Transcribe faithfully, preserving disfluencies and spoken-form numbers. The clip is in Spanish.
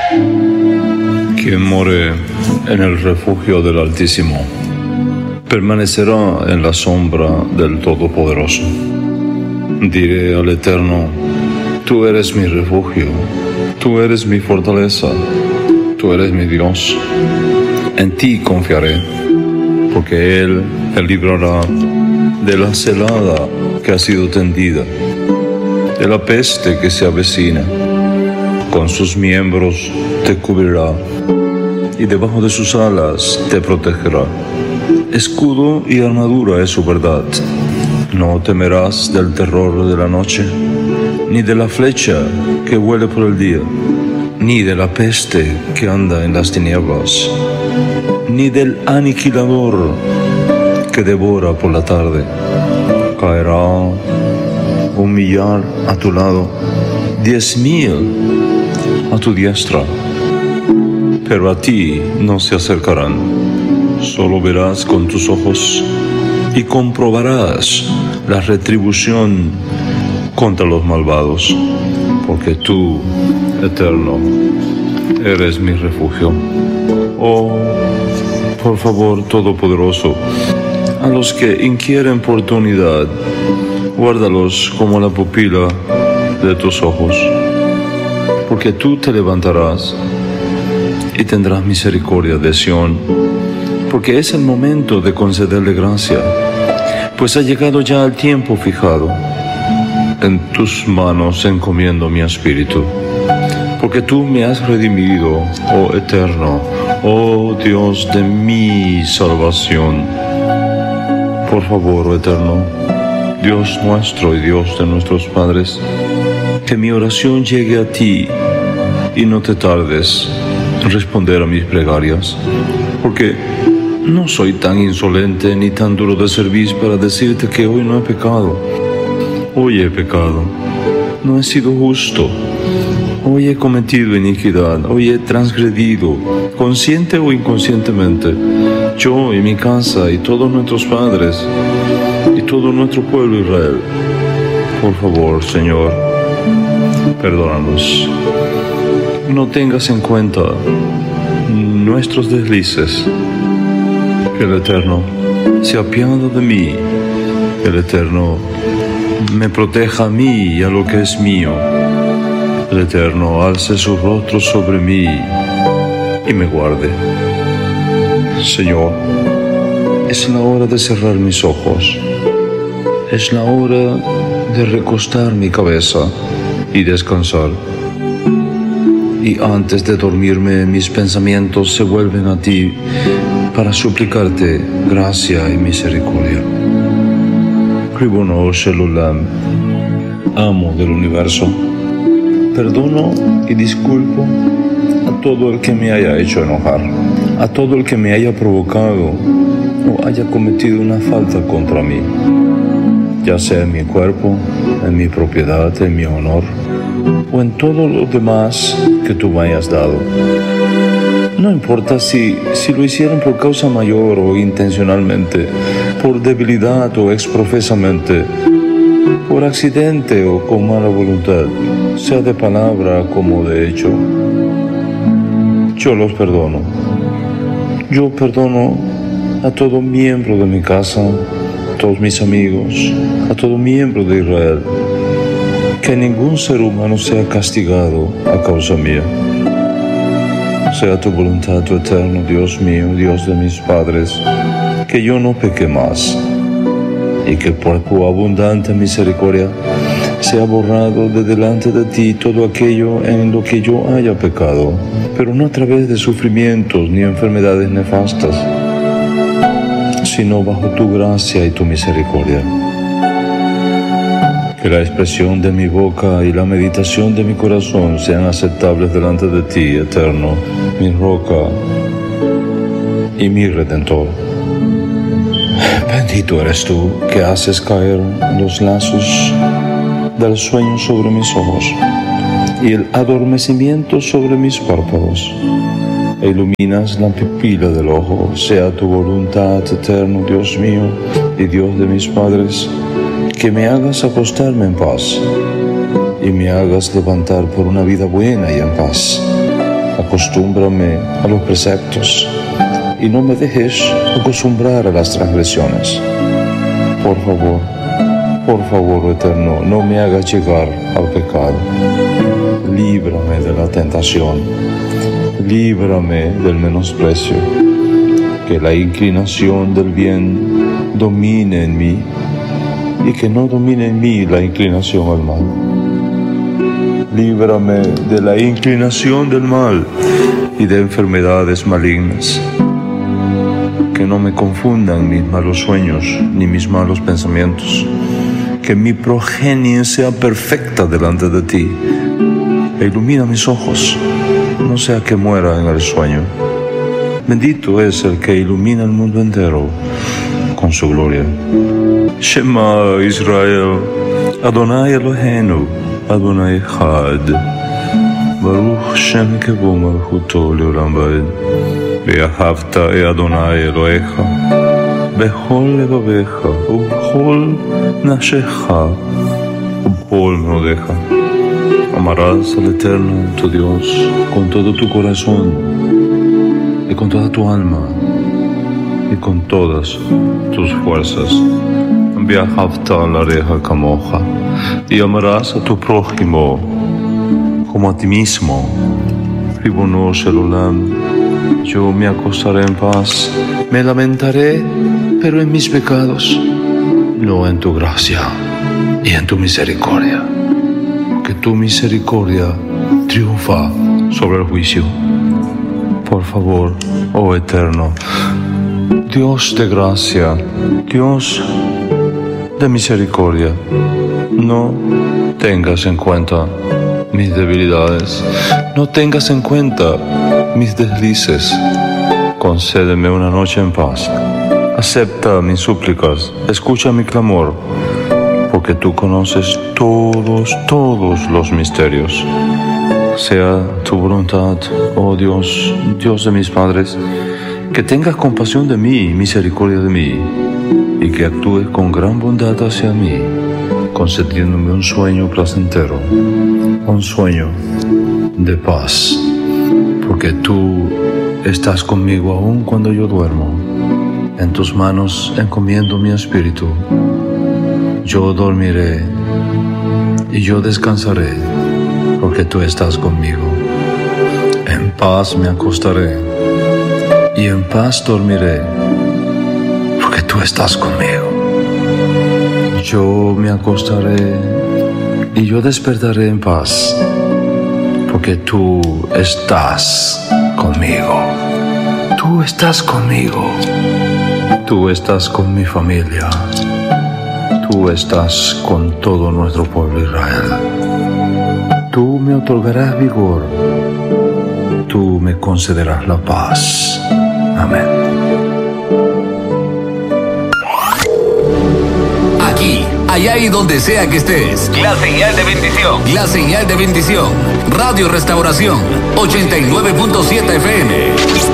Quien more en el refugio del Altísimo permanecerá en la sombra del Todopoderoso. Diré al Eterno: tú eres mi refugio, tú eres mi fortaleza, tú eres mi Dios. En ti confiaré, porque Él te librará de la celada que ha sido tendida, de la peste que se avecina. Con sus miembros te cubrirá, y debajo de sus alas te protegerá. Escudo y armadura es su verdad. No temerás del terror de la noche, ni de la flecha que vuele por el día, ni de la peste que anda en las tinieblas, ni del aniquilador que devora por la tarde. Caerá un millar a tu lado, diez mil a tu diestra, pero a ti no se acercarán. Solo verás con tus ojos y comprobarás la retribución contra los malvados, porque tú, Eterno, eres mi refugio. Oh, por favor, Todopoderoso, a los que inquieren por tu unidad, guárdalos como la pupila de tus ojos, porque tú te levantarás y tendrás misericordia de Sión, porque es el momento de concederle gracia, pues ha llegado ya el tiempo fijado. En tus manos encomiendo mi espíritu, porque tú me has redimido, oh Eterno, oh Dios de mi salvación. Por favor, oh Eterno, Dios nuestro y Dios de nuestros padres, que mi oración llegue a ti y no te tardes en responder a mis plegarias, porque no soy tan insolente ni tan duro de servicio para decirte que hoy no he pecado. Hoy he pecado, no he sido justo, hoy he cometido iniquidad, hoy he transgredido, consciente o inconscientemente, yo y mi casa y todos nuestros padres y todo nuestro pueblo Israel. Por favor, Señor, perdónanos. No tengas en cuenta nuestros deslices. Que el Eterno se apiade de mí, que el Eterno me proteja a mí y a lo que es mío. El Eterno alce su rostro sobre mí y me guarde. Señor, es la hora de cerrar mis ojos, es la hora de recostar mi cabeza y descansar. Y antes de dormirme, mis pensamientos se vuelven a ti para suplicarte gracia y misericordia. Ribono Shelulam, amo del universo, perdono y disculpo a todo el que me haya hecho enojar, a todo el que me haya provocado o haya cometido una falta contra mí, ya sea en mi cuerpo, en mi propiedad, en mi honor o en todo lo demás que tú me hayas dado. No importa si, si lo hicieron por causa mayor o intencionalmente, por debilidad o exprofesamente, por accidente o con mala voluntad, sea de palabra como de hecho. Yo los perdono. Yo perdono a todo miembro de mi casa, a todos mis amigos, a todo miembro de Israel. Que ningún ser humano sea castigado a causa mía. Sea tu voluntad, tu eterno Dios mío, Dios de mis padres, que yo no peque más, y que por tu abundante misericordia sea borrado de delante de ti todo aquello en lo que yo haya pecado, pero no a través de sufrimientos ni enfermedades nefastas, sino bajo tu gracia y tu misericordia. Que la expresión de mi boca y la meditación de mi corazón sean aceptables delante de ti, Eterno, mi roca y mi Redentor. Bendito eres tú que haces caer los lazos del sueño sobre mis ojos y el adormecimiento sobre mis párpados. E iluminas la pupila del ojo. Sea tu voluntad, Eterno Dios mío y Dios de mis padres, que me hagas acostarme en paz y me hagas levantar por una vida buena y en paz. acostúmbrame a los preceptos y no me dejes acostumbrar a las transgresiones. Por favor, por favor, Eterno, no me hagas llegar al pecado. Líbrame de la tentación, líbrame del menosprecio, que la inclinación del bien domine en mí y que no domine en mí la inclinación al mal. Líbrame de la inclinación del mal y de enfermedades malignas. Que no me confundan mis malos sueños ni mis malos pensamientos. Que mi progenie sea perfecta delante de ti. E ilumina mis ojos, no sea que muera en el sueño. Bendito es el que ilumina el mundo entero con su gloria. Shema Israel, Adonai Eloheinu, Adonai Echad, Baruch Shem Kevod Malchuto Leolam Vaed, Ve'ahavta e Adonai Elohecha, Bechol levavecha, Ubechol nafshecha, Ubechol meodecha. Amarás al Eterno, tu Dios, con todo tu corazón, y con toda tu alma, y con todas tus fuerzas. Ve'ahavta lareja kamoja, y amarás a tu prójimo como a ti mismo. Ribono shel olam, yo me acostaré en paz, me lamentaré, pero en mis pecados, no en tu gracia y en tu misericordia. Que tu misericordia triunfa sobre el juicio. Por favor, oh Eterno, Dios de gracia, Dios de misericordia, no tengas en cuenta mis debilidades, no tengas en cuenta mis deslices. Concédeme una noche en paz. Acepta mis súplicas, escucha mi clamor, porque tú conoces todos, todos los misterios. Sea tu voluntad, oh Dios, Dios de mis padres, que tengas compasión de mí y misericordia de mí, y que actúes con gran bondad hacia mí, concediéndome un sueño placentero, un sueño de paz, porque tú estás conmigo aún cuando yo duermo. En tus manos encomiendo mi espíritu. Yo dormiré y yo descansaré, porque tú estás conmigo. En paz me acostaré y en paz dormiré, porque tú estás conmigo. Yo me acostaré y yo despertaré en paz, porque tú estás conmigo. Tú estás conmigo. Tú estás con mi familia. Tú estás con todo nuestro pueblo Israel. Tú me otorgarás vigor. Tú me concederás la paz. Amén. Aquí, allá y donde sea que estés. La señal de bendición. La señal de bendición. Radio Restauración ochenta y nueve punto siete F M.